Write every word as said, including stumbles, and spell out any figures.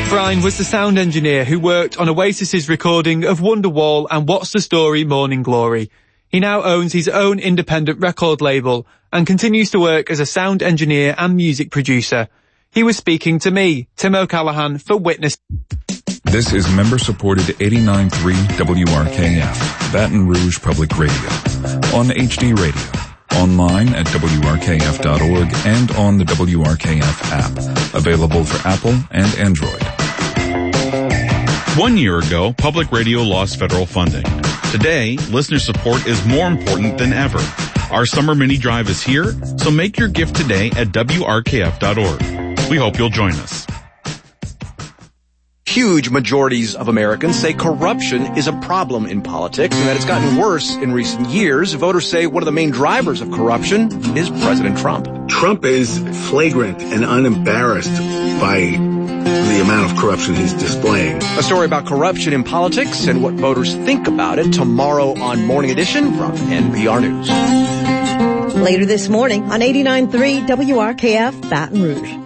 Brine was the sound engineer who worked on Oasis's recording of Wonderwall and What's the Story Morning Glory. He now owns his own independent record label and continues to work as a sound engineer and music producer. He was speaking to me, Tim O'Callaghan, for Witness. This is member-supported eighty-nine point three W R K F, Baton Rouge Public Radio, on H D Radio, online at W R K F dot org, and on the W R K F app, available for Apple and Android. One year ago, public radio lost federal funding. Today, listener support is more important than ever. Our summer mini drive is here, so make your gift today at W R K F dot org. We hope you'll join us. Huge majorities of Americans say corruption is a problem in politics and that it's gotten worse in recent years. Voters say one of the main drivers of corruption is President Trump. Trump is flagrant and unembarrassed by the amount of corruption he's displaying. A story about corruption in politics and what voters think about it tomorrow on Morning Edition from N P R News. Later this morning on eighty-nine point three W R K F Baton Rouge.